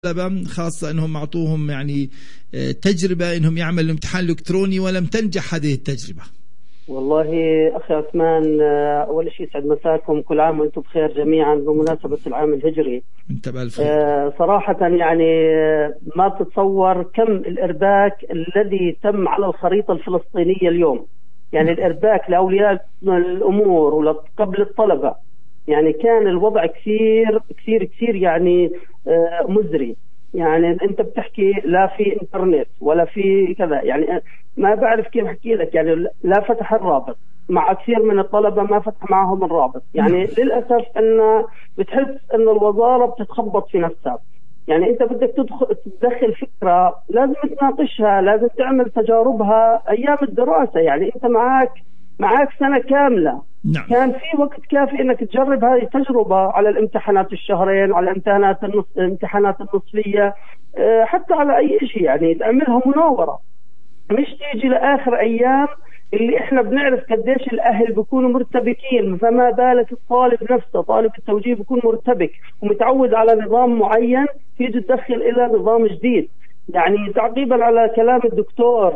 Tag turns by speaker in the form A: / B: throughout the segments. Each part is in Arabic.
A: الطلبة، خاصة أنهم أعطوهم يعني تجربة أنهم يعملوا امتحان إلكتروني ولم تنجح هذه التجربة.
B: والله أخي عثمان، أول شيء سعد مساكم، كل عام وأنتم بخير جميعا بمناسبة العام الهجري.
A: أنت بألف خير.
B: صراحة يعني ما بتتصور كم الإرباك الذي تم على الخريطة الفلسطينية اليوم. يعني الإرباك لأولياء الأمور وقبل الطلبة، يعني كان الوضع كثير كثير كثير يعني مزري. يعني انت بتحكي لا في انترنت ولا في كذا، يعني ما بعرف كيف احكي لك، يعني لا فتح الرابط مع كثير من الطلبه، ما فتح معهم الرابط. يعني للاسف ان بتحس ان الوزاره بتتخبط في نفسها. يعني انت بدك تدخل فكره لازم تناقشها، لازم تعمل تجاربها ايام الدراسه. يعني انت معك سنه كامله.
A: نعم.
B: كان في وقت كافي انك تجرب هذه التجربه على الامتحانات الشهرين، على الامتحانات النصفيه، حتى على اي شيء، يعني تعملها مناوره، مش تيجي لاخر ايام اللي احنا بنعرف قديش الاهل بيكونوا مرتبكين، فما بالك الطالب نفسه، طالب التوجيه بيكون مرتبك ومتعود على نظام معين، تيجي تدخل الى نظام جديد. يعني تعقيبا على كلام الدكتور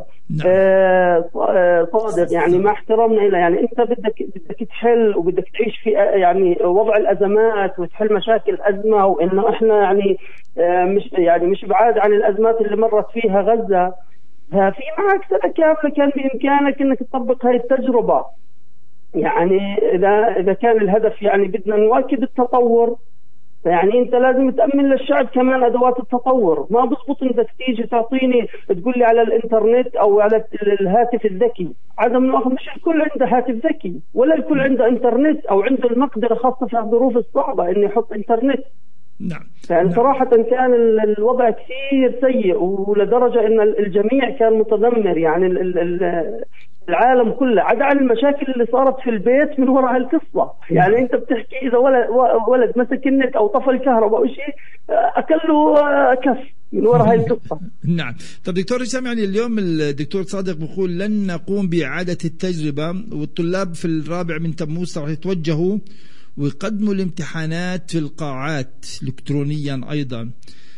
B: صادق، يعني مع احترامنا له، يعني انت بدك تحل وبدك تعيش في يعني وضع الازمات وتحل مشاكل الازمه، وانه احنا يعني مش بعاد عن الازمات اللي مرت فيها غزه. ففي معك سنه كامله كان بامكانك انك تطبق هاي التجربه. يعني اذا كان الهدف يعني بدنا نواكب التطور، يعني انت لازم تأمن للشعب كمان ادوات التطور. ما بزبط انك تيجي تعطيني تقول لي على الانترنت او على الهاتف الذكي. عدم المؤاخذة، مش الكل عنده هاتف ذكي ولا الكل عنده انترنت او عنده المقدرة، خاصة في الظروف الصعبة، انه يحط انترنت.
A: نعم.
B: يعني صراحة كان الوضع كثير سيء، ولدرجة ان الجميع كان متذمر. يعني العالم كله عدا عن المشاكل اللي صارت في البيت من وراء القصة. يعني انت بتحكي اذا ولد مسك النت او طفى الكهرباء او شيء، اكله كف من وراء هاي القصة.
A: نعم. طب دكتور هشام، يعني اليوم الدكتور صادق بيقول لن نقوم بإعادة التجربة، والطلاب في الرابع من تموز راح يتوجهوا ويقدموا الامتحانات في القاعات إلكترونيا أيضا.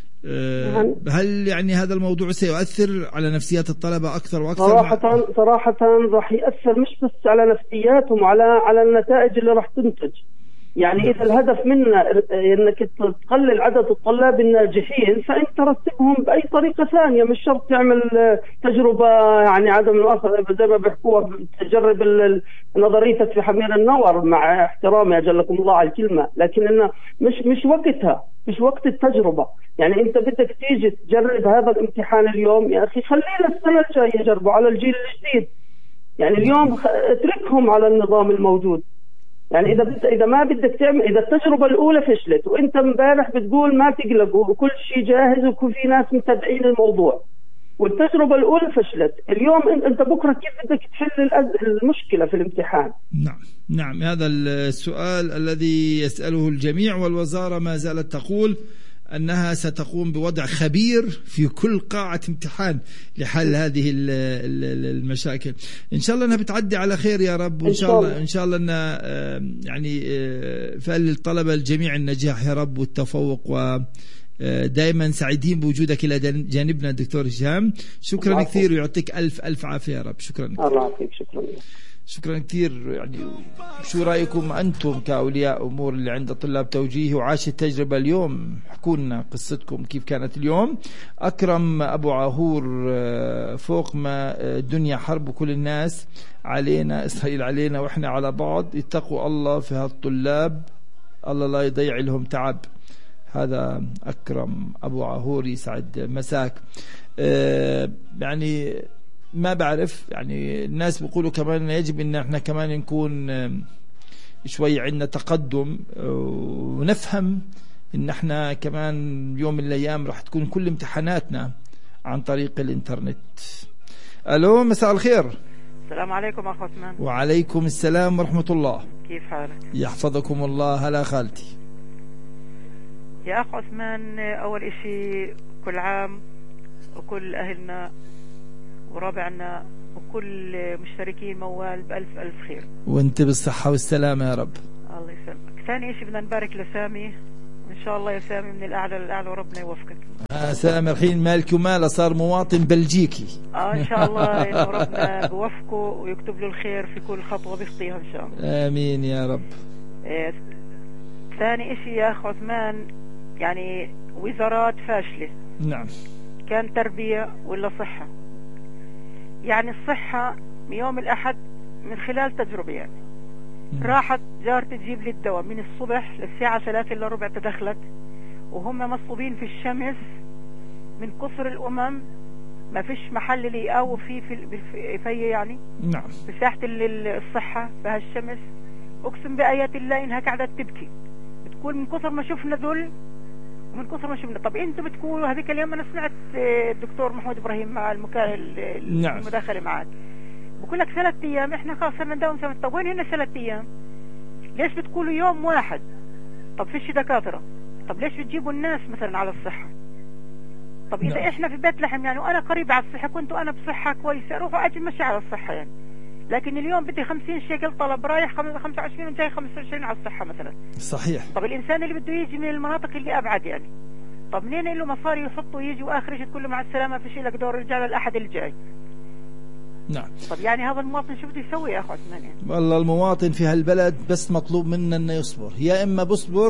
A: هل يعني هذا الموضوع سيؤثر على نفسيات الطلبة أكثر وأكثر؟
B: صراحة راح يأثر مش بس على نفسياتهم، على النتائج اللي راح تنتج. يعني إذا الهدف منا إنك تقلل عدد الطلاب الناجحين، فأنت رتبهم بأي طريقة ثانية، مش شرط تعمل تجربة يعني عدم المؤاخذة زي ما بيحكوها، تجرب نظرية في حمير النور، مع احترامي أجلكم الله على الكلمة، لكن إنه مش وقتها، مش وقت التجربة. يعني أنت بدك تيجي تجرب هذا الامتحان اليوم، يا أخي خلينا السنة الجاية يجربوا على الجيل الجديد. يعني اليوم اتركهم على النظام الموجود. يعني إذا ما بدك تعمل، إذا التجربة الأولى فشلت وأنت امبارح بتقول ما تقلقوا وكل شيء جاهز وكل في ناس متابعين الموضوع، والتجربة الأولى فشلت، اليوم أنت بكرة كيف بدك تحل المشكلة في الامتحان؟
A: نعم هذا السؤال الذي يسأله الجميع، والوزارة ما زالت تقول أنها ستقوم بوضع خبير في كل قاعة امتحان لحل هذه المشاكل. إن شاء الله أنها بتعدي على خير يا رب، وإن شاء الله أنها يعني فعل الطلبة الجميع النجاح يا رب والتفوق، ودائما سعيدين بوجودك إلى جانبنا دكتور هشام. شكرا كثير ويعطيك ألف عافية يا رب. شكرا.
B: الله يعطيك.
A: شكرا كثير. يعني شو رأيكم أنتم كأولياء أمور اللي عند طلاب توجيه وعاش التجربة اليوم؟ احكوا لنا قصتكم كيف كانت اليوم. أكرم أبو عهور، فوق ما الدنيا حرب وكل الناس علينا، إسرائيل علينا وإحنا على بعض، اتقوا الله في هالطلاب، الله لا يضيع لهم تعب. هذا أكرم أبو عهور، يسعد مساك. يعني ما بعرف، يعني الناس بيقولوا كمان يجب ان احنا كمان نكون شوي عندنا تقدم، ونفهم ان احنا كمان يوم من الايام راح تكون كل امتحاناتنا عن طريق الانترنت. الو، مساء الخير.
C: السلام عليكم اخ عثمان.
A: وعليكم السلام ورحمة الله.
C: كيف حالك؟
A: يحفظكم الله. هلا خالتي.
C: يا اخ عثمان، اول اشي كل عام وكل اهلنا ورابعنا وكل مشتركين موال بألف خير،
A: وانت بالصحة والسلامة يا رب.
C: الله يسلمك. ثاني شيء بدنا نبارك لسامي إن شاء الله يا سامي من الأعلى للأعلى وربنا يوفقك.
A: سامي الحين مالك وماله صار مواطن بلجيكي.
C: إن شاء الله إنه ربنا بوفقه ويكتب له الخير في كل خطوة بيخطيها إن شاء الله.
A: آمين يا رب.
C: ثاني إشي يا أخ عثمان، يعني وزارات فاشلة.
A: نعم.
C: كان تربية ولا صحة؟ يعني الصحة يوم الأحد من خلال تجربة يعني راحت جارتي تجيب لي الدواء من الصبح للساعة 3 إلا ربع تدخلت، وهم مصلوبين في الشمس من كثر الأمم، ما فيش محل اللي يقاووا فيه في يعني.
A: نعم.
C: في ساحة الصحة في هالشمس، أقسم بآيات الله إنها قاعدة تبكي، بتقول من كثر ما شفنا ذل ومن كثر ما شفنا. طب أنتم بتقولوا هذيك اليوم أنا سمعت الدكتور محمود إبراهيم مع
A: نعم.
C: المداخلة معك بقول لك 3 أيام إحنا خلاص صرنا نداوم. طب وين هنا 3 أيام؟ ليش بتقولوا يوم واحد؟ طب فيش دكاترة؟ طب ليش بتجيبوا الناس مثلا على الصحة؟ طب إذا
A: نعم.
C: إحنا في بيت لحم يعني وأنا قريب على الصحة، كنت أنا بصحة كويسة أروح وأجي مشي على الصحة يعني، لكن اليوم بدي 50 شيكل طلب رايح 25 وجاي 25 على الصحة مثلا.
A: صحيح.
C: طب الإنسان اللي بده يجي من المناطق اللي أبعد يعني، طب منين له مصاري يحطوا يجي وآخر شيء تقول له مع السلامة فيش لك دور رجال الأحد اللي جاي.
A: نعم.
C: طب يعني هذا المواطن شو بده يسوي يا أخو عثمان يعني؟
A: والله المواطن في هالبلد بس مطلوب منه انه يصبر، يا اما بصبر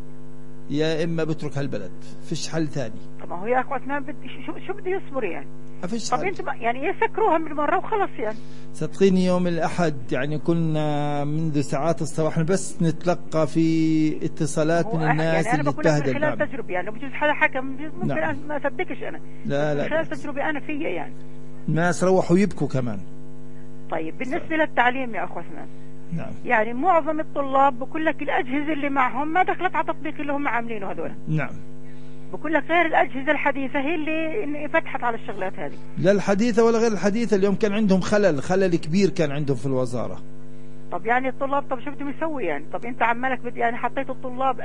A: يا اما بترك هالبلد، فيش حل ثاني.
C: طب ما هو يا اخو عثمان شو بده يصبر يعني؟
A: ما فيش
C: طب
A: حل.
C: انتم يعني يسكروها من مرة وخلص يعني.
A: صدقيني يوم الأحد يعني كنا منذ ساعات الصباح بس نتلقى في اتصالات من الناس
C: يعني
A: اللي
C: تهدد. من خلال
A: نعم.
C: تجربة يعني بجوز حدا حكم ممكن نعم. ما أصدقش أنا.
A: لا
C: من خلال
A: بس.
C: تجربة أنا فيها يعني.
A: الناس روحوا يبكوا كمان.
C: طيب بالنسبة للتعليم يا أخو عثمان.
A: نعم.
C: يعني معظم الطلاب بقول لك الأجهزة اللي معهم ما دخلت على التطبيق اللي هم عاملينه هذول.
A: نعم.
C: بقول لك غير الأجهزة الحديثة هي اللي فتحت على الشغلات هذه.
A: لا الحديثة ولا غير الحديثة، اليوم كان عندهم خلل كبير كان عندهم في الوزارة.
C: طب يعني الطلاب طب شو بدهم يسوي يعني؟ طب انت عمالك يعني حطيت الطلاب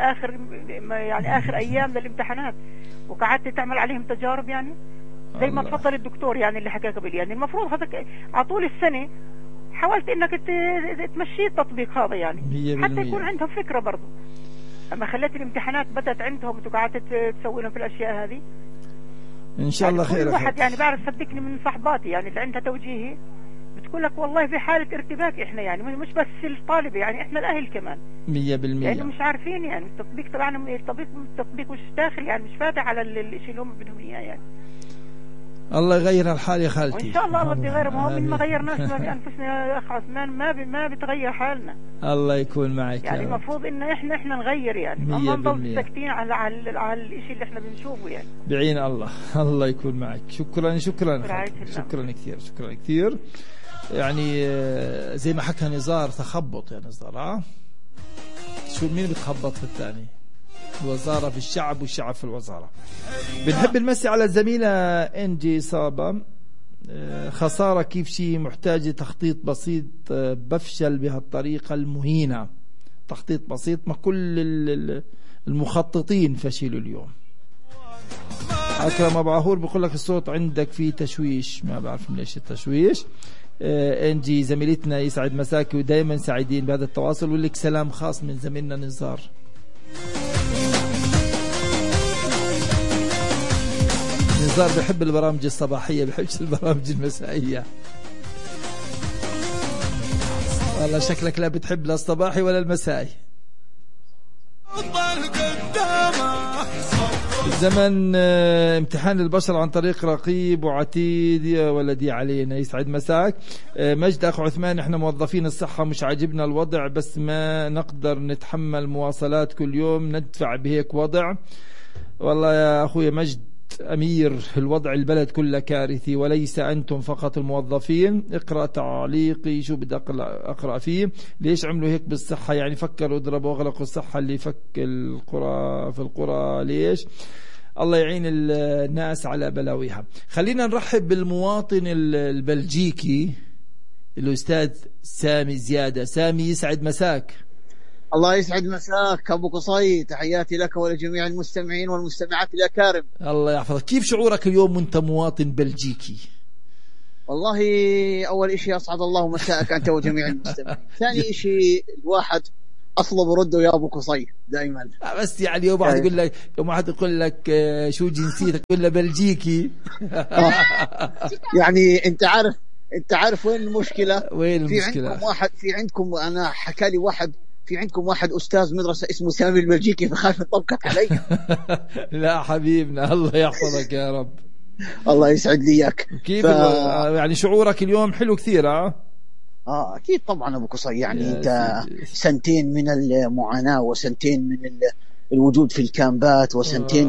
C: اخر ايام للامتحانات وقعدت تعمل عليهم تجارب يعني زي ما تفضل الدكتور يعني اللي حكى قبل. يعني المفروض هذا على طول السنة حاولت انك تمشي التطبيق هذا يعني حتى يكون عندهم فكرة برضو. اما خليت الامتحانات بدأت عندهم وقعدت تسوي لهم في الاشياء هذه
A: ان شاء الله
C: يعني
A: خير.
C: كل واحد يعني بعرف صدقني من صحباتي يعني اللي عندها توجيهي بتقول لك والله في حالة ارتباك احنا يعني مش بس الطالبة يعني احنا الاهل كمان
A: 100%
C: لانه مش عارفين يعني التطبيق تبعنا التطبيق مش داخل يعني مش فاتح على الشيء اللي هم بدهم اياه يعني.
A: الله يغير الحال يا خالتي
C: وان شاء الله الله بده يغير. ما هو من ما غيرناش بانفسنا يا اخ عثمان ما بتغير حالنا.
A: الله يكون معك
C: يعني المفروض ان احنا نغير يعني ما نضل ساكتين على الشيء اللي احنا بنشوفه يعني.
A: بعين الله يكون معك. شكرا كثير. يعني زي ما حكى نزار تخبط يا نزار. شو مين بتخبط في الثاني؟ الوزارة في الشعب والشعب في الوزارة. بنحب نمسي على الزميلة انجي صابة. خسارة كيف شيء محتاجة تخطيط بسيط بفشل بهالطريقة المهينة. تخطيط بسيط ما كل المخططين فشلوا اليوم. أكرم أبو عهور بقول لك الصوت عندك فيه تشويش، ما بعرف ليش التشويش. انجي زميلتنا يسعد مساكي ودائما سعيدين بهذا التواصل، ولك سلام خاص من زميلنا نزار. نزار بحب البرامج الصباحية بحبش البرامج المسائية. والله شكلك لا بتحب لا الصباحي ولا المسائي. زمن امتحان البشر عن طريق رقيب وعتيد يا ولدي علينا. يسعد مساك. مجد أخو عثمان احنا موظفين الصحة مش عاجبنا الوضع بس ما نقدر نتحمل مواصلات كل يوم ندفع بهيك وضع. والله يا أخوي مجد أمير الوضع البلد كله كارثي وليس أنتم فقط الموظفين. اقرأ تعليقي شو بدي أقرأ فيه. ليش عملوا هيك بالصحة يعني فكروا اضربوا واغلقوا الصحة اللي فك القرى في القرى ليش. الله يعين الناس على بلاويها. خلينا نرحب بالمواطن البلجيكي الأستاذ سامي زيادة. سامي يسعد مساك.
D: الله يسعد مساك أبو قصي، تحياتي لك ولجميع المستمعين والمستمعات الأكارم.
A: الله يحفظك. كيف شعورك اليوم وانت مواطن بلجيكي؟
D: والله أول إشي أسعد الله مساءك أنت وجميع المستمعين. ثاني إشي الواحد اطلب رده يا ابو قصي دائما.
A: بس يعني يوم واحد يقول لك، شو جنسيتك، تقول له بلجيكي.
D: يعني انت عارف وين المشكله؟
A: في
D: عندكم انا حكى لي واحد، في عندكم واحد استاذ مدرسه اسمه سامي البلجيكي، فخاف يطبقك علي.
A: لا حبيبنا، الله يحفظك يا رب.
D: الله يسعد لي اياك.
A: كيف يعني شعورك اليوم حلو كثير؟
D: اكيد طبعا ابو قصي، يعني انت سنتين من المعاناه، وسنتين من الوجود في الكامبات، وسنتين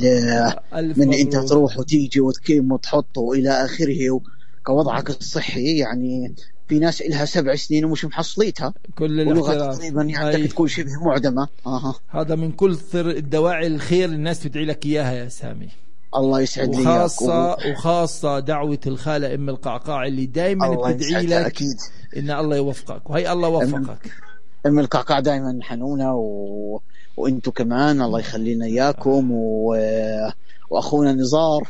D: من انت تروح وتيجي وتقيم وتحط والى اخره، كوضعك الصحي. يعني في ناس إلها 7 سنين ومش محصليتها،
A: كل
D: ولغة تقريبا يعني تكون شبه معدمة.
A: هذا من كثر الدواعي الخير الناس بتدعي لك إياها يا سامي.
D: الله يسعد لي.
A: وخاصة دعوة الخالة أم القعقاع اللي دائما بتدعي لك
D: أكيد
A: إن الله يوفقك، وهي الله وفقك.
D: أم القعقاع دائما حنونة، وانتم كمان الله يخلينا إياكم، واخونا نزار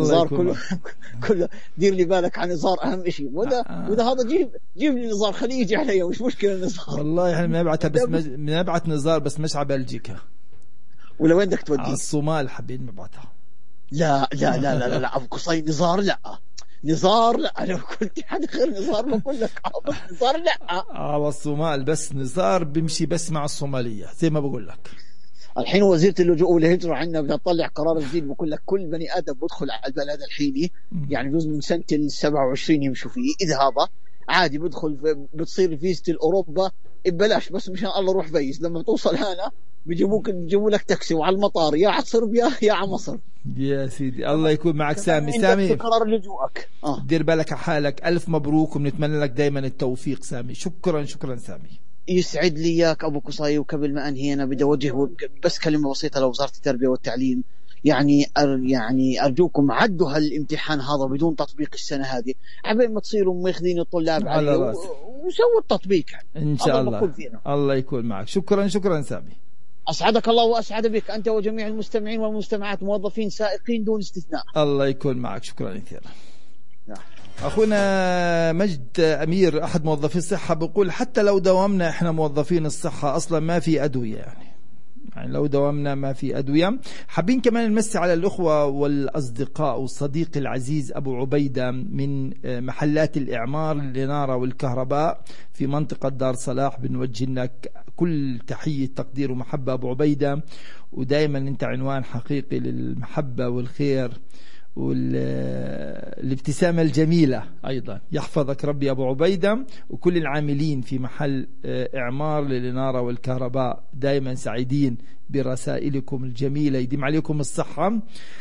D: كله دير لي بالك عن نزار، اهم شيء. وده هذا جيب لي نزار، خليه يجي علي، مش مشكله نزار.
A: والله احنا بنبعث نزار، بس مش على بلجيكا.
D: ولا وين بدك تودي؟
A: على الصومال حابين نبعثها.
D: لا لا لا لا لا ابو قصي، نزار لا، لو قلت حد غير نزار بقول لك نزار لا.
A: على الصومال بس، نزار بيمشي بس مع الصوماليه زي ما بقول لك.
D: الحين وزيرة اللجوء والهجرة عندنا بدها تطلع قرار جديد، بقول لك كل بني آدم بدخل على البلد الحيني، يعني جزء من سنة 27 يمشوا فيه، إذا هذا عادي بدخل، بتصير فيزة الأوروبا ببلاش، بس مشان الله روح فيز. لما توصل هنا بيجيبوا لك تاكسي، وعلى المطار يا على صربيا يا على مصر.
A: يا سيدي الله يكون معك. سامي
D: قرار لجوءك.
A: دير بالك على حالك، ألف مبروك، وبنتمنى لك دايما التوفيق سامي. شكرا سامي.
D: يسعد لي اياك ابو قصي. وقبل ما انهي انا بدي اوجه بس كلمه بسيطه لوزاره التربيه والتعليم، يعني ارجوكم عدوا هالامتحان هذا بدون تطبيق السنه هذه، عبين ما تصيروا ماخذين الطلاب عليه، وسووا التطبيق
A: ان شاء الله. الله يكون معك. شكرا سامي.
D: اسعدك الله واسعد بك انت وجميع المستمعين والمستمعات، موظفين سائقين دون استثناء.
A: الله يكون معك. شكرا كثير. أخونا مجد أمير أحد موظفي الصحة بيقول حتى لو دوامنا إحنا موظفين الصحة أصلا ما في أدوية، يعني لو دوامنا ما في أدوية. حابين كمان نمسي على الأخوة والأصدقاء والصديق العزيز أبو عبيدة من محلات الإعمار الإنارة والكهرباء في منطقة دار صلاح، بنوجه لك كل تحية تقدير ومحبة أبو عبيدة، ودائما أنت عنوان حقيقي للمحبة والخير والابتسامة الجميلة. أيضا يحفظك ربي أبو عبيدة، وكل العاملين في محل إعمار للإنارة والكهرباء دائما سعيدين برسائلكم الجميلة، يديم عليكم الصحة.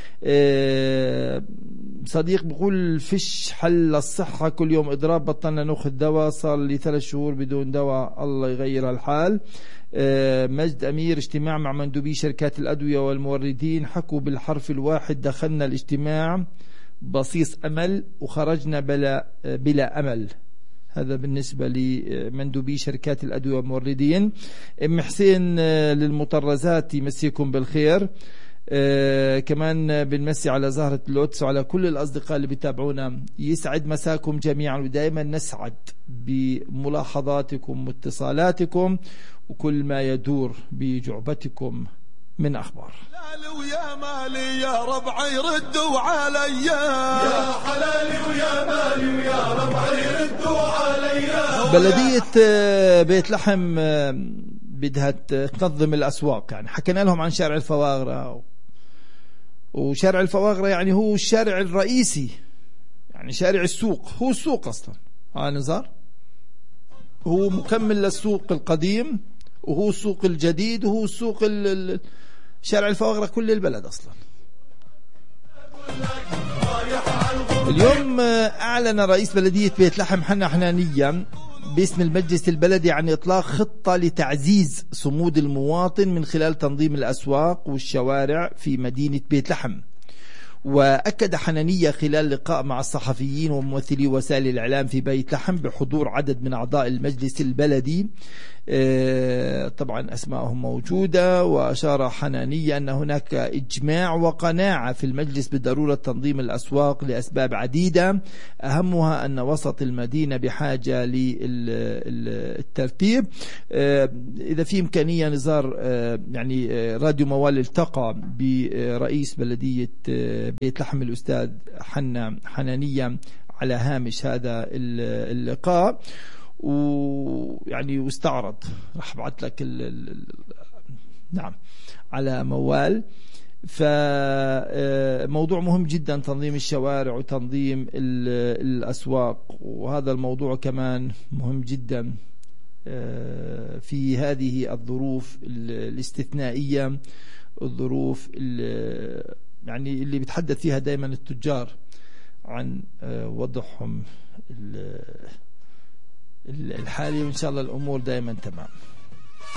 A: صديق بقول فيش حل للصحة، كل يوم إضراب، بطلنا نأخذ دواء، صار لي 3 شهور بدون دواء، الله يغير الحال. مجد أمير اجتماع مع مندوبي شركات الأدوية والموردين، حكوا بالحرف الواحد دخلنا الاجتماع بصيص أمل وخرجنا بلا أمل. هذا بالنسبة لمندوبي شركات الأدوية والموردين. أم حسين للمطرزات يمسيكم بالخير. كمان بنمسي على زهرة اللوتس وعلى كل الأصدقاء اللي بيتابعونا، يسعد مساكم جميعا، ودائما نسعد بملاحظاتكم واتصالاتكم وكل ما يدور بجعبتكم من أخبار.
E: ويا مالي يا ربعي ردوا علي، يا حلالي ويا مالي ويا ربعي ردوا علي.
A: بلدية بيت لحم بدها تنظم الأسواق، يعني حكينا لهم عن شارع الفواغرة، وشارع الفواغرة يعني هو الشارع الرئيسي، يعني شارع السوق، هو السوق أصلا. نزار هو مكمل للسوق القديم، وهو السوق الجديد، وهو السوق شارع الفواغرة كل البلد أصلا. اليوم أعلن رئيس بلدية بيت لحم حنا حنانية باسم المجلس البلدي عن إطلاق خطة لتعزيز صمود المواطن من خلال تنظيم الأسواق والشوارع في مدينة بيت لحم. وأكد حنانية خلال لقاء مع الصحفيين وممثلي وسائل الإعلام في بيت لحم بحضور عدد من أعضاء المجلس البلدي، طبعا أسماءهم موجودة، وأشار حنانية أن هناك إجماع وقناعة في المجلس بضرورة تنظيم الأسواق لأسباب عديدة، أهمها أن وسط المدينة بحاجة للترتيب. إذا في إمكانية نزار يعني راديو موال التقى برئيس بلدية بيت لحم الأستاذ حنانية على هامش هذا اللقاء، ويعني واستعرض، راح ابعث لك نعم على موال. فموضوع مهم جدا تنظيم الشوارع وتنظيم الأسواق، وهذا الموضوع كمان مهم جدا في هذه الظروف الاستثنائية، الظروف يعني اللي بتحدث فيها دائما التجار عن وضعهم الحالي، وإن شاء الله الأمور دائما تمام.